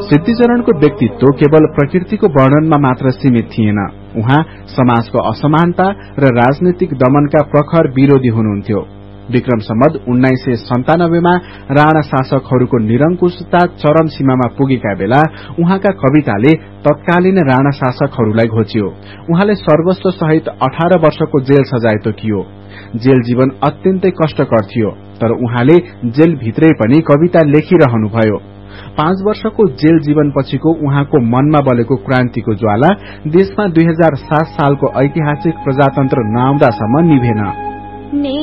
सिद्धिचरणको व्यक्तित्व केवल प्रकृतिको वर्णनमा मात्र सीमित थिएन। उहाँ समाजको असमानता र राजनीतिक दमनका प्रखर विरोधी हुनुहुन्थ्यो। विक्रम सम्वत 1997 मा राणा शासकहरूको निरंकुशता चरम सीमामा पुगेका बेला उहाँका कविताले तत्कालीन राणा शासकहरूलाई घोच्यो। उहाँले सर्वस्व सहित 18 वर्षको जेल सजाय तोकियो। जेल जीवन अत्यन्तै कष्टकर थियो, तर उहाँले जेल भित्रै पनि कविता लेखिरहनुभयो। 5 वर्षको जेल जीवन पछिको उहाँको मनमा बलेको क्रान्तिको ज्वाला देशमा 2007 सालको ऐतिहासिक प्रजातन्त्र नआउँदासम्म निभेन।